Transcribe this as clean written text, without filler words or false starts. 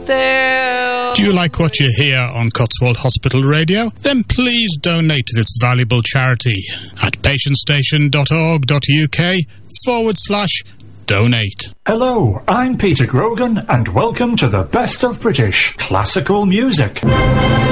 still. Do you like what you hear on Cotswold Hospital Radio? Then please donate to this valuable charity at patientstation.org.uk/donate. Hello, I'm Peter Grogan, and welcome to the best of British classical music.